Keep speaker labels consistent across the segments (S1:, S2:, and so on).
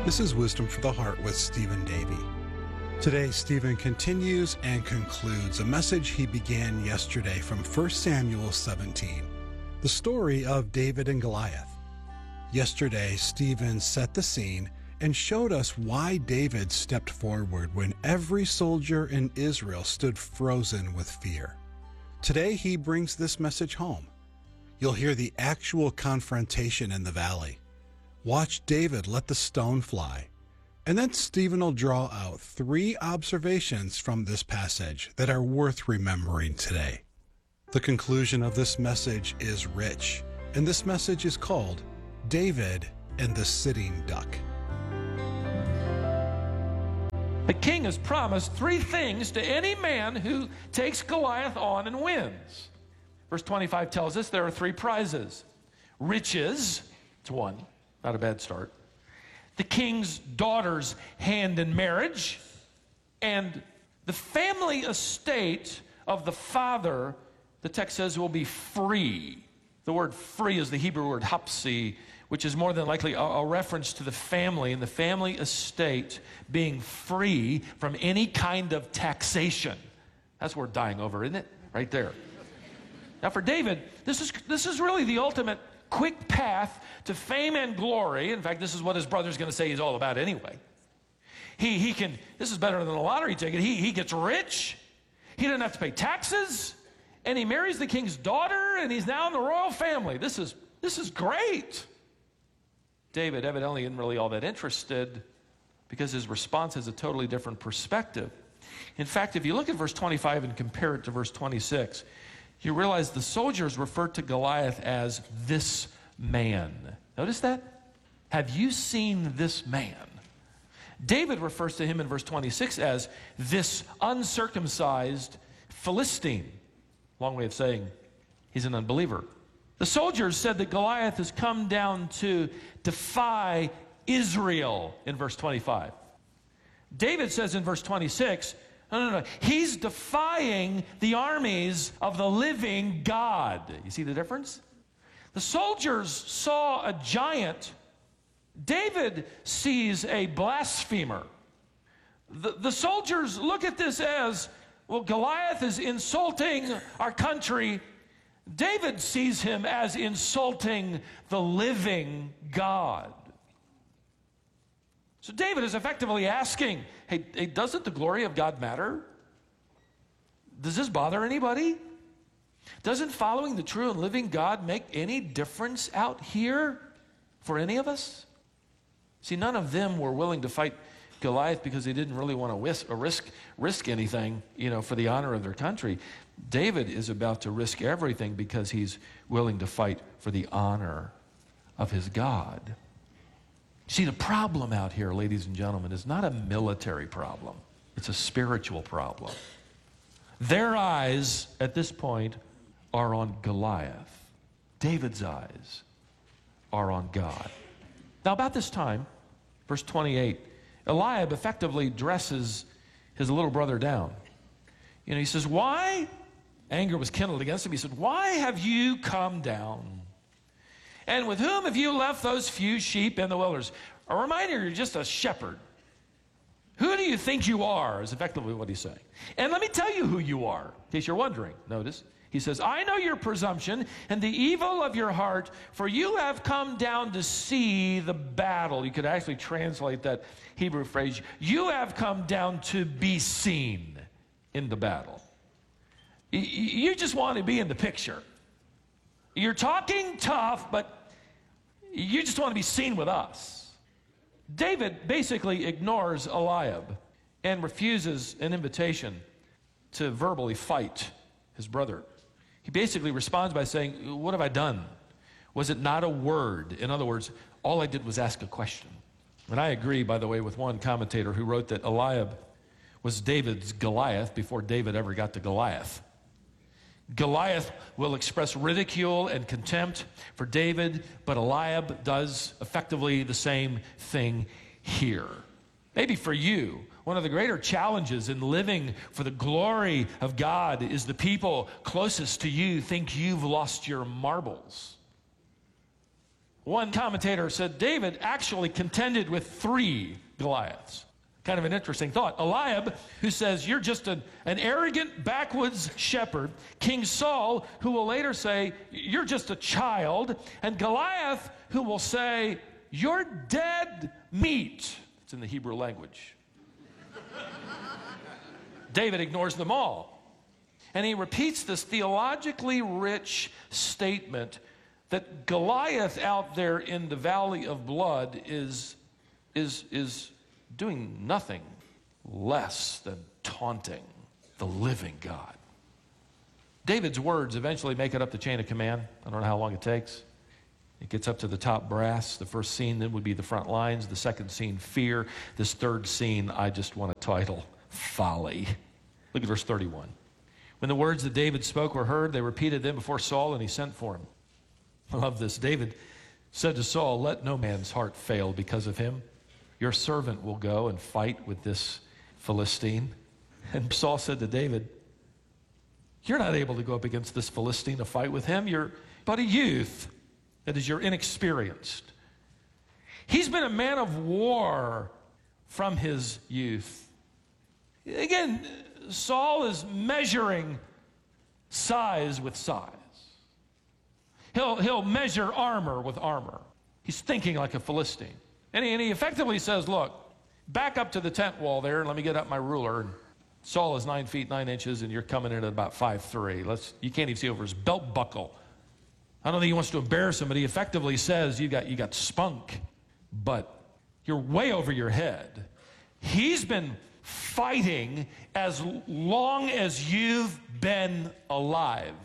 S1: This is Wisdom for the Heart with Stephen Davey. Today, Stephen continues and concludes a message he began yesterday from 1 Samuel 17, the story of David and Goliath. Yesterday, Stephen set the scene and showed us why David stepped forward when every soldier in Israel stood frozen with fear. Today, he brings this message home. You'll hear the actual confrontation in the valley. Watch David let the stone fly. And then Stephen will draw out 3 observations from this passage that are worth remembering today. The conclusion of this message is rich, and this message is called David and the Sitting Duck.
S2: The king has promised 3 things to any man who takes Goliath on and wins. Verse 25 tells us there are 3 prizes. Riches, it's 1, not a bad start. The king's daughter's hand in marriage, and the family estate of the father, the text says, will be free. The word free is the Hebrew word hapsi, which is more than likely a reference to the family and the family estate being free from any kind of taxation. That's worth dying over, isn't it? Right there. Now for David, this is really the ultimate quick path to fame and glory. In fact, this is what his brother's going to say he's all about anyway. This is better than a lottery ticket. He gets rich. He doesn't have to pay taxes. And he marries the king's daughter, and he's now in the royal family. This is great. David evidently isn't really all that interested because his response has a totally different perspective. In fact, if you look at verse 25 and compare it to verse 26, you realize the soldiers refer to Goliath as this man. Notice that? Have you seen this man? David refers to him in verse 26 as this uncircumcised Philistine. Long way of saying he's an unbeliever. The soldiers said that Goliath has come down to defy Israel in verse 25. David says in verse 26, no. He's defying the armies of the living God. You see the difference? The soldiers saw a giant. David sees a blasphemer. The soldiers look at this as, well, Goliath is insulting our country. David sees him as insulting the living God. So David is effectively asking, hey, doesn't the glory of God matter? Does this bother anybody? Doesn't following the true and living God make any difference out here for any of us? See, none of them were willing to fight Goliath because they didn't really want to risk anything, for the honor of their country. David is about to risk everything because he's willing to fight for the honor of his God. See, the problem out here, ladies and gentlemen, is not a military problem. It's a spiritual problem. Their eyes, at this point, are on Goliath. David's eyes are on God. Now, about this time, verse 28, Eliab effectively dresses his little brother down. He says, why? Anger was kindled against him. He said, why have you come down? And with whom have you left those few sheep in the wilderness? A reminder, you're just a shepherd. Who do you think you are, is effectively what he's saying. And let me tell you who you are, in case you're wondering. Notice, he says, I know your presumption and the evil of your heart, for you have come down to see the battle. You could actually translate that Hebrew phrase. You have come down to be seen in the battle. You just want to be in the picture. You're talking tough, but you just want to be seen with us. David basically ignores Eliab and refuses an invitation to verbally fight his brother. He basically responds by saying, what have I done? Was it not a word? In other words, all I did was ask a question. And I agree, by the way, with one commentator who wrote that Eliab was David's Goliath before David ever got to Goliath. Goliath will express ridicule and contempt for David, but Eliab does effectively the same thing here. Maybe for you, one of the greater challenges in living for the glory of God is the people closest to you think you've lost your marbles. One commentator said David actually contended with 3 Goliaths. Kind of an interesting thought. Eliab, who says, you're just an arrogant backwoods shepherd. King Saul, who will later say, you're just a child. And Goliath, who will say, you're dead meat. It's in the Hebrew language. David ignores them all. And he repeats this theologically rich statement that Goliath out there in the valley of blood is doing nothing less than taunting the living God. David's words eventually make it up the chain of command. I don't know how long it takes. It gets up to the top brass. The first scene then would be the front lines. The second scene, fear. This third scene, I just want to title folly. Look at verse 31. When the words that David spoke were heard, they repeated them before Saul, and he sent for him. I love this. David said to Saul, let no man's heart fail because of him. Your servant will go and fight with this Philistine. And Saul said to David, you're not able to go up against this Philistine to fight with him. You're but a youth. That is, you're inexperienced. He's been a man of war from his youth. Again, Saul is measuring size with size. He'll measure armor with armor. He's thinking like a Philistine. And he effectively says, look, back up to the tent wall there and let me get up my ruler. And Saul is 9 feet 9 inches and you're coming in at about 5'3". You can't even see over his belt buckle. I don't think he wants to embarrass him, but he effectively says, you got spunk, but you're way over your head. He's been fighting as long as you've been alive.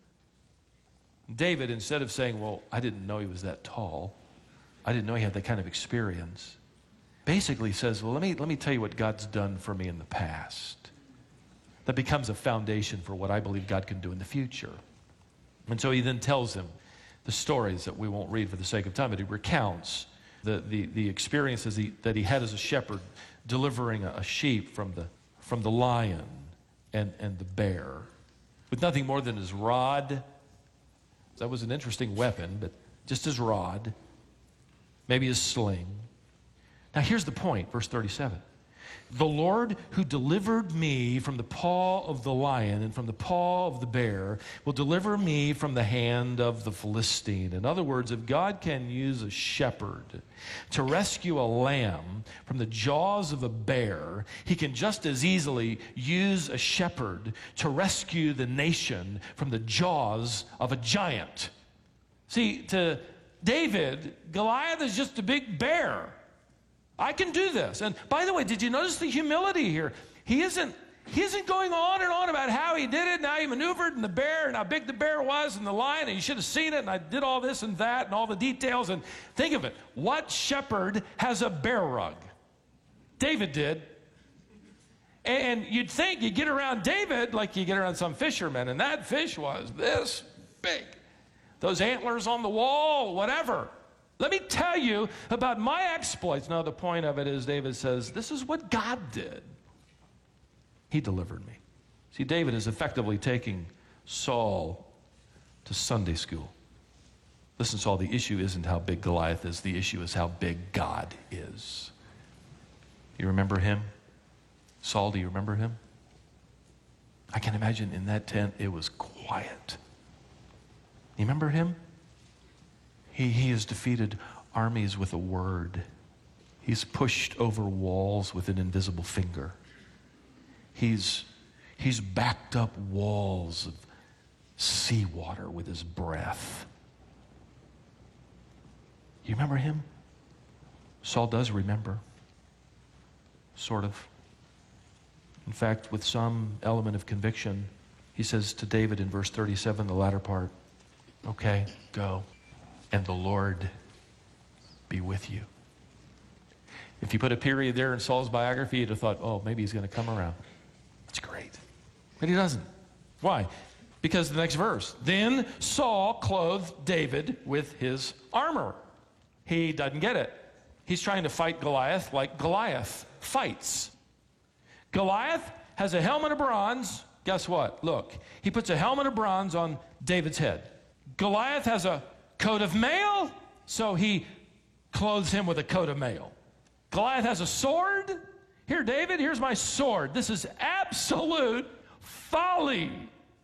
S2: David, instead of saying, well, I didn't know he was that tall, I didn't know he had that kind of experience, basically says, well, let me tell you what God's done for me in the past. That becomes a foundation for what I believe God can do in the future. And so he then tells him the stories that we won't read for the sake of time, but he recounts the experiences that he had as a shepherd, delivering a sheep from the lion and the bear with nothing more than his rod. That was an interesting weapon, but just his rod, maybe his sling. Now here's the point, verse 37. The Lord who delivered me from the paw of the lion and from the paw of the bear will deliver me from the hand of the Philistine. In other words, if God can use a shepherd to rescue a lamb from the jaws of a bear, he can just as easily use a shepherd to rescue the nation from the jaws of a giant. See, to David, Goliath is just a big bear. I can do this. And by the way, did you notice the humility here? He isn't going on and on about how he did it and how he maneuvered and the bear and how big the bear was and the lion and you should have seen it and I did all this and that and all the details. And think of it. What shepherd has a bear rug? David did. And you'd think you get around David like you get around some fisherman, and that fish was this big. Those antlers on the wall, whatever. Let me tell you about my exploits. Now, the point of it is David says, this is what God did. He delivered me. See, David is effectively taking Saul to Sunday school. Listen, Saul, the issue isn't how big Goliath is. The issue is how big God is. You remember him? Saul, do you remember him? I can imagine in that tent it was quiet. You remember him? He has defeated armies with a word. He's pushed over walls with an invisible finger. He's backed up walls of seawater with his breath. You remember him? Saul does remember. Sort of. In fact, with some element of conviction, he says to David in verse 37, the latter part, okay, go. And the Lord be with you. If you put a period there in Saul's biography, you'd have thought, oh, maybe he's going to come around. That's great. But he doesn't. Why? Because the next verse. Then Saul clothed David with his armor. He doesn't get it. He's trying to fight Goliath like Goliath fights. Goliath has a helmet of bronze. Guess what? Look, he puts a helmet of bronze on David's head. Goliath has a coat of mail. So he clothes him with a coat of mail. Goliath has a sword. Here, David, here's my sword. This is absolute folly.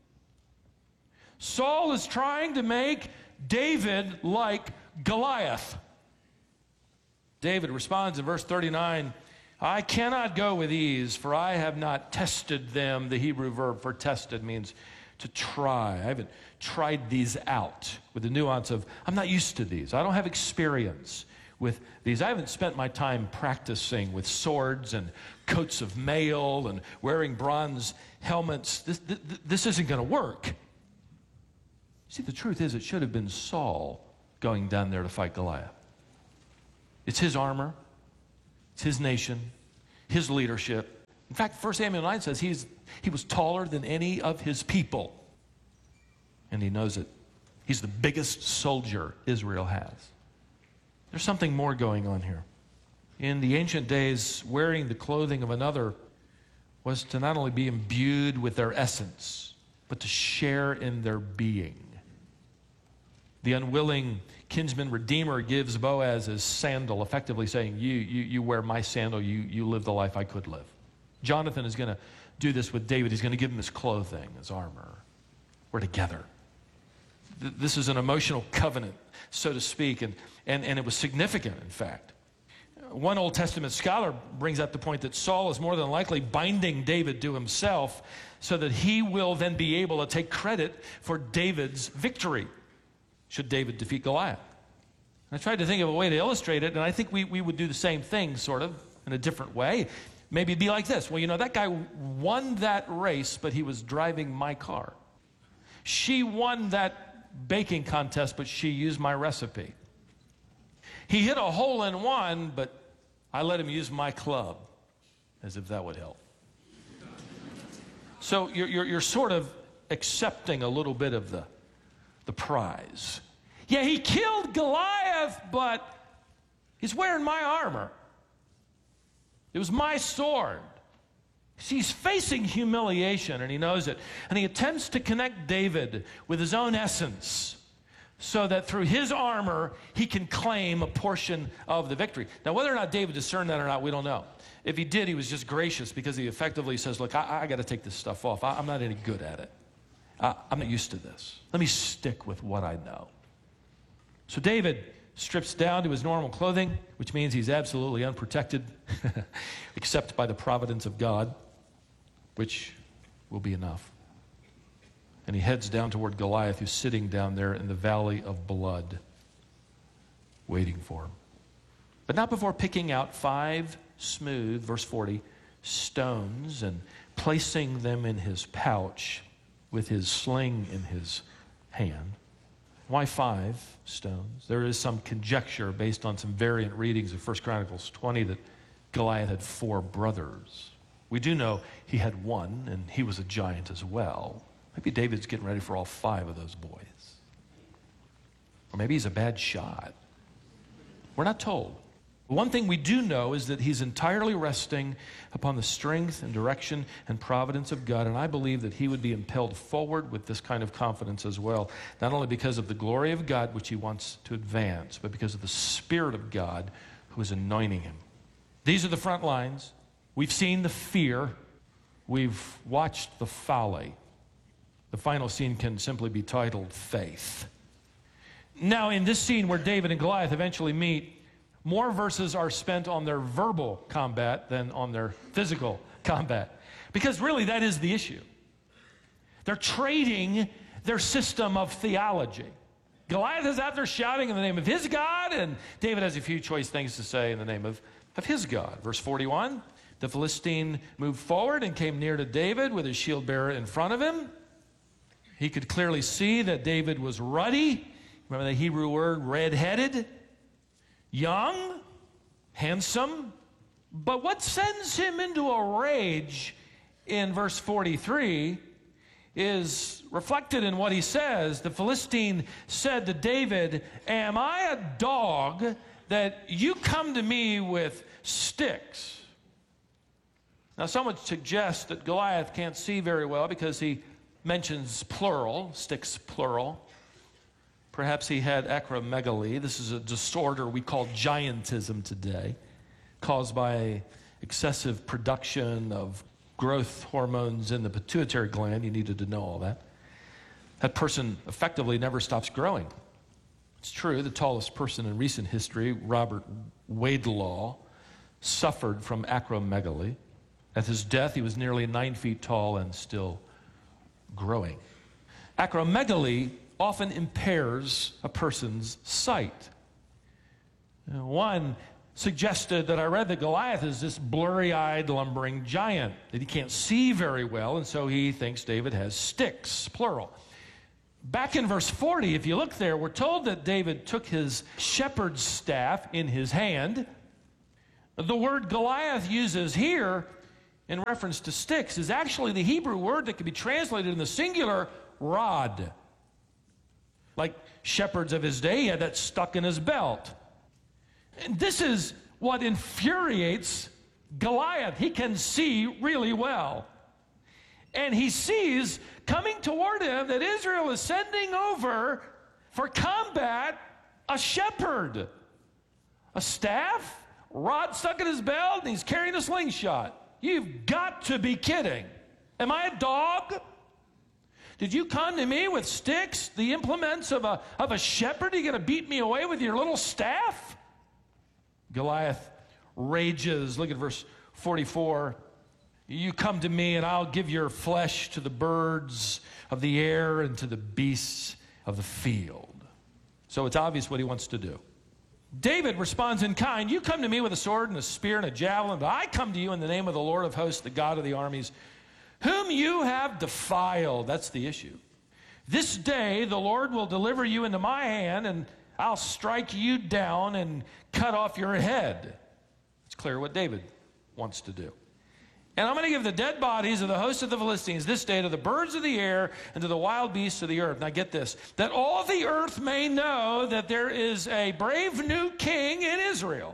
S2: Saul is trying to make David like Goliath. David responds in verse 39, I cannot go with these, for I have not tested them. The Hebrew verb for tested means to try. I haven't tried these out with the nuance of, I'm not used to these. I don't have experience with these. I haven't spent my time practicing with swords and coats of mail and wearing bronze helmets. This isn't going to work. See, the truth is, it should have been Saul going down there to fight Goliath. It's his armor. It's his nation, his leadership. In fact, 1 Samuel 9 says he was taller than any of his people. And he knows it. He's the biggest soldier Israel has. There's something more going on here. In the ancient days, wearing the clothing of another was to not only be imbued with their essence, but to share in their being. The unwilling kinsman redeemer gives Boaz his sandal, effectively saying, you wear my sandal, you live the life I could live. Jonathan is going to do this with David. He's going to give him his clothing, his armor. We're together. This is an emotional covenant, so to speak, and it was significant, in fact. One Old Testament scholar brings up the point that Saul is more than likely binding David to himself so that he will then be able to take credit for David's victory should David defeat Goliath. I tried to think of a way to illustrate it, and I think we would do the same thing, sort of, in a different way. Maybe it'd be like this. Well, that guy won that race, but he was driving my car. She won that baking contest, but she used my recipe. He hit a hole in one, but I let him use my club, as if that would help. So you're sort of accepting a little bit of the prize. Yeah, he killed Goliath, but he's wearing my armor. It was my sword. He's facing humiliation, and he knows it. And he attempts to connect David with his own essence so that through his armor, he can claim a portion of the victory. Now, whether or not David discerned that or not, we don't know. If he did, he was just gracious because he effectively says, look, I got to take this stuff off. I'm not any good at it. I'm not used to this. Let me stick with what I know. So David strips down to his normal clothing, which means he's absolutely unprotected, except by the providence of God, which will be enough. And he heads down toward Goliath, who's sitting down there in the valley of blood, waiting for him. But not before picking out 5 smooth, verse 40, stones and placing them in his pouch with his sling in his hand. Why 5 stones? There is some conjecture based on some variant readings of 1 Chronicles 20 that Goliath had 4 brothers. We do know he had one, and he was a giant as well. Maybe David's getting ready for all 5 of those boys. Or maybe he's a bad shot. We're not told. One thing we do know is that he's entirely resting upon the strength and direction and providence of God, and I believe that he would be impelled forward with this kind of confidence as well, not only because of the glory of God, which he wants to advance, but because of the Spirit of God who is anointing him. These are the front lines. We've seen the fear. We've watched the folly. The final scene can simply be titled Faith. Now, in this scene where David and Goliath eventually meet, more verses are spent on their verbal combat than on their physical combat. Because really, that is the issue. They're trading their system of theology. Goliath is out there shouting in the name of his God, and David has a few choice things to say in the name of his God. Verse 41, the Philistine moved forward and came near to David with his shield bearer in front of him. He could clearly see that David was ruddy. Remember the Hebrew word, red-headed? Young, handsome, but what sends him into a rage in verse 43 is reflected in what he says. The Philistine said to David, am I a dog that you come to me with sticks? Now, some would suggest that Goliath can't see very well because he mentions plural, sticks plural. Perhaps he had acromegaly. This is a disorder we call giantism today, caused by excessive production of growth hormones in the pituitary gland. You needed to know all that. That person effectively never stops growing. It's true, the tallest person in recent history, Robert Wadelaw, suffered from acromegaly. At his death, he was nearly 9 feet tall and still growing. Acromegaly often impairs a person's sight. One suggested that I read that Goliath is this blurry-eyed, lumbering giant, that he can't see very well, and so he thinks David has sticks, plural. Back in verse 40, if you look there, we're told that David took his shepherd's staff in his hand. The word Goliath uses here in reference to sticks is actually the Hebrew word that can be translated in the singular, rod. Like shepherds of his day, he had that stuck in his belt. And this is what infuriates Goliath. He can see really well. And he sees coming toward him that Israel is sending over for combat a shepherd. A staff, rod stuck in his belt, and he's carrying a slingshot. You've got to be kidding. Am I a dog? Did you come to me with sticks, the implements of a shepherd? Are you going to beat me away with your little staff? Goliath rages. Look at verse 44. You come to me, and I'll give your flesh to the birds of the air and to the beasts of the field. So it's obvious what he wants to do. David responds in kind. You come to me with a sword and a spear and a javelin, but I come to you in the name of the Lord of hosts, the God of the armies, whom you have defiled. That's the issue. This day the Lord will deliver you into my hand, and I'll strike you down and cut off your head. It's clear what David wants to do. And I'm going to give the dead bodies of the host of the Philistines this day to the birds of the air and to the wild beasts of the earth. Now get this, that all the earth may know that there is a brave new king in Israel.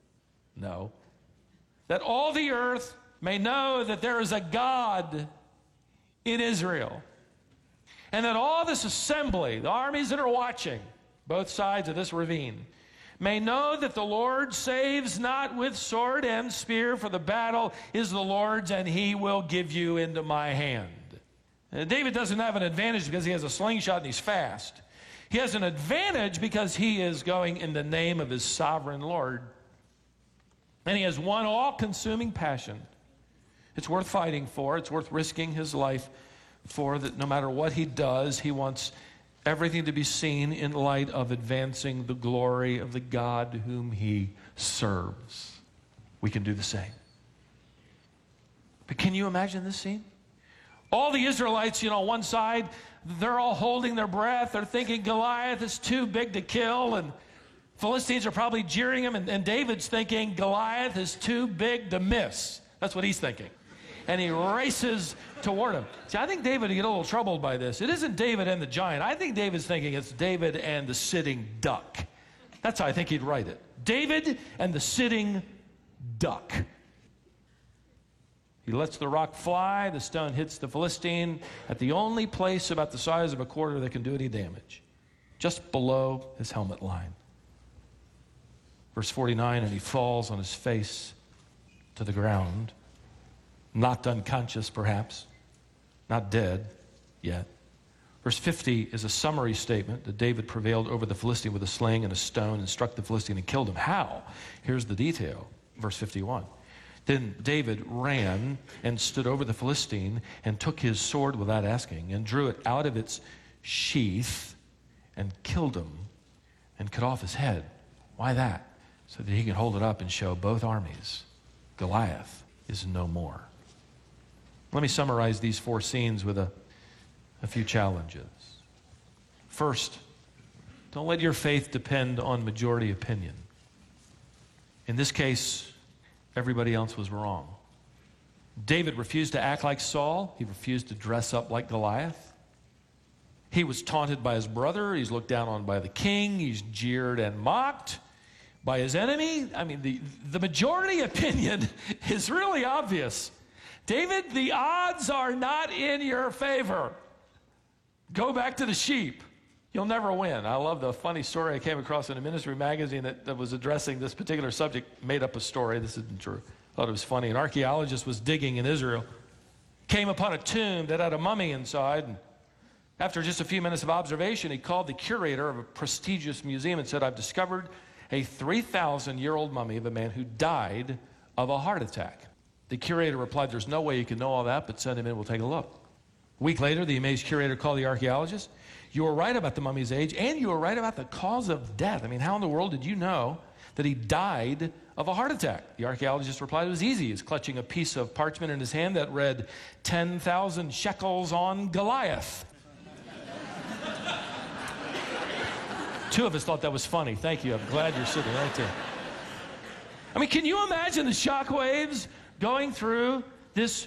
S2: No. That all the earth may know that there is a God in Israel. And that all this assembly, the armies that are watching, both sides of this ravine, may know that the Lord saves not with sword and spear, for the battle is the Lord's, and he will give you into my hand. David doesn't have an advantage because he has a slingshot and he's fast. He has an advantage because he is going in the name of his sovereign Lord. And he has one all-consuming passion. It's worth fighting for. It's worth risking his life for, that no matter what he does, he wants everything to be seen in light of advancing the glory of the God whom he serves. We can do the same. But can you imagine this scene? All the Israelites, on one side, they're all holding their breath. They're thinking Goliath is too big to kill, and Philistines are probably jeering him, and David's thinking Goliath is too big to miss. That's what he's thinking. And he races toward him. See, I think David would get a little troubled by this. It isn't David and the giant. I think David's thinking it's David and the sitting duck. That's how I think he'd write it. David and the sitting duck. He lets the rock fly. The stone hits the Philistine at the only place about the size of a quarter that can do any damage, just below his helmet line. Verse 49, and he falls on his face to the ground. Knocked unconscious, perhaps. Not dead yet. Verse 50 is a summary statement that David prevailed over the Philistine with a sling and a stone and struck the Philistine and killed him. How? Here's the detail. Verse 51. Then David ran and stood over the Philistine and took his sword without asking and drew it out of its sheath and killed him and cut off his head. Why that? So that he can hold it up and show both armies Goliath is no more. Let me summarize these four scenes with a few challenges. First, don't let your faith depend on majority opinion. In this case, everybody else was wrong. David refused to act like Saul. He refused to dress up like Goliath. He was taunted by his brother. He's looked down on by the king. He's jeered and mocked by his enemy. I mean, the majority opinion is really obvious. David, the odds are not in your favor. Go back to the sheep. You'll never win. I love the funny story I came across in a ministry magazine that was addressing this particular subject, made up a story. This isn't true. Thought it was funny. An archaeologist was digging in Israel, came upon a tomb that had a mummy inside, and after just a few minutes of observation, he called the curator of a prestigious museum and said, I've discovered a 3,000-year-old mummy of a man who died of a heart attack. The curator replied, there's no way you can know all that, but send him in, we'll take a look. A week later, the amazed curator called the archaeologist. You were right about the mummy's age, and you were right about the cause of death. I mean, how in the world did you know that he died of a heart attack? The archaeologist replied, it was easy. He was clutching a piece of parchment in his hand that read, 10,000 shekels on Goliath. Two of us thought that was funny. Thank you. I'm glad you're sitting right there. I mean, can you imagine the shockwaves going through this